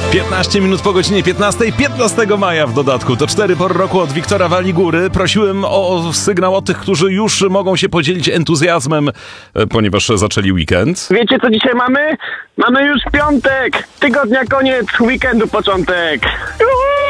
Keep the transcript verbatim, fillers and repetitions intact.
piętnaście minut po godzinie piętnastej, piętnastego maja w dodatku. To cztery pory roku od Wiktora Waligóry. Prosiłem o sygnał od tych, którzy już mogą się podzielić entuzjazmem, ponieważ zaczęli weekend. Wiecie, co dzisiaj mamy? Mamy już piątek! Tygodnia koniec, weekendu początek! Juhu!